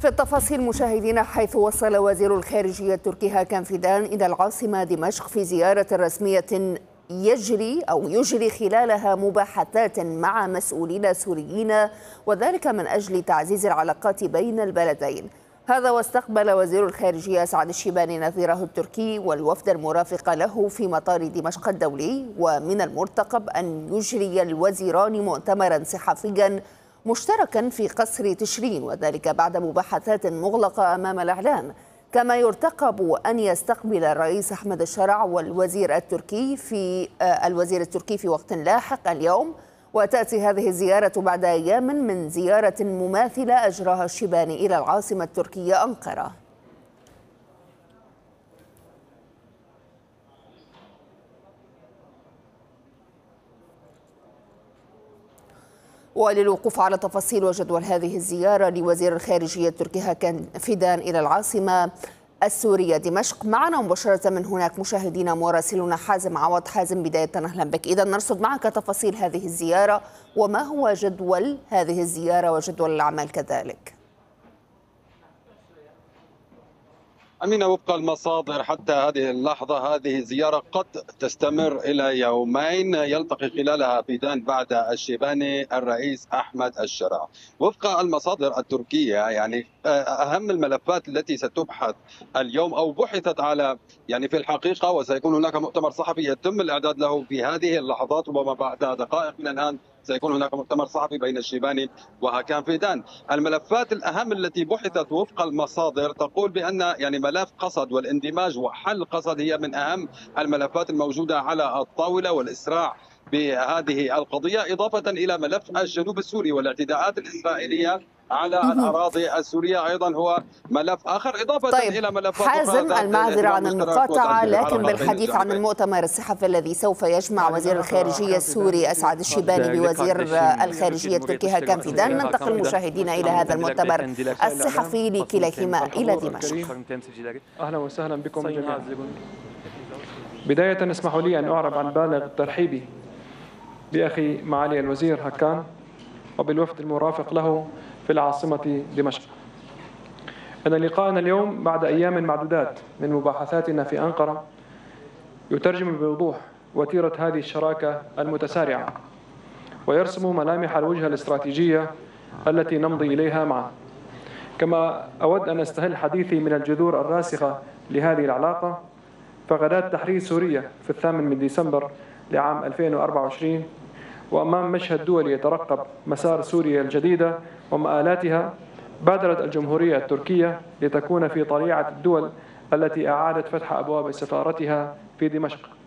في التفاصيل مشاهدينا، حيث وصل وزير الخارجية التركي هاكان فيدان إلى العاصمة دمشق في زيارة رسمية يجري خلالها مباحثات مع مسؤولين سوريين، وذلك من أجل تعزيز العلاقات بين البلدين. هذا واستقبل وزير الخارجية سعد الشيباني نظيره التركي والوفد المرافق له في مطار دمشق الدولي. ومن المرتقب أن يجري الوزيران مؤتمرا صحفيا مشتركا في قصر تشرين، وذلك بعد مباحثات مغلقة أمام الإعلام. كما يرتقب أن يستقبل الرئيس أحمد الشرع والوزير التركي في وقت لاحق اليوم. وتأتي هذه الزيارة بعد أيام من زيارة مماثلة أجراها الشيباني إلى العاصمة التركية أنقرة. وللوقوف على تفاصيل وجدول هذه الزيارة لوزير الخارجية التركي هاكان فيدان إلى العاصمة السورية دمشق، معنا مباشرة من هناك مشاهدينا مراسلنا حازم عوض. حازم، بداية أهلا بك. إذا نرصد معك تفاصيل هذه الزيارة، وما هو جدول هذه الزيارة وجدول الأعمال كذلك؟ أمينة، وفق المصادر حتى هذه اللحظة هذه الزيارة قد تستمر إلى يومين يلتقي خلالها فيدان بعد الشيباني الرئيس أحمد الشرع. وفق المصادر التركية يعني أهم الملفات التي ستبحث اليوم أو بحثت على في الحقيقة، وسيكون هناك مؤتمر صحفي يتم الإعداد له في هذه اللحظات، وما بعد دقائق من الآن سيكون هناك مؤتمر صحفي بين الشيباني وهاكان فيدان. الملفات الأهم التي بحثت وفق المصادر تقول بأن ملف قسد والاندماج وحل قسد هي من أهم الملفات الموجودة على الطاولة، والإسراع بهذه القضية، إضافة إلى ملف الجنوب السوري والاعتداءات الإسرائيلية على الأراضي السورية أيضا هو ملف آخر، إضافة إلى ملفات حازم، المعذرة عن المقاطعة، لكن بالحديث عن المؤتمر الصحفي الذي سوف يجمع وزير الخارجية السوري أسعد الشيباني بوزير الخارجية التركي هاكان فيدان، ننتقل مشاهدينا إلى هذا المؤتمر الصحفي لكليهما إلى دمشق. أهلا وسهلا بكم جميعا. بداية اسمحوا لي أن أعرب عن بالغ ترحيبي بأخي معالي الوزير هاكان وبالوفد المرافق له في العاصمة دمشق. أن لقاءنا اليوم بعد أيام معدودات من مباحثاتنا في أنقرة يترجم بوضوح وتيرة هذه الشراكة المتسارعة، ويرسم ملامح الوجهة الاستراتيجية التي نمضي إليها معا. كما أود أن أستهل حديثي من الجذور الراسخة لهذه العلاقة، فغداة تحرير سوريا في 8 ديسمبر لعام 2024 وأمام مشهد دولي يترقب مسار سوريا الجديدة ومآلاتها، بادرت الجمهورية التركية لتكون في طليعة الدول التي أعادت فتح أبواب سفارتها في دمشق.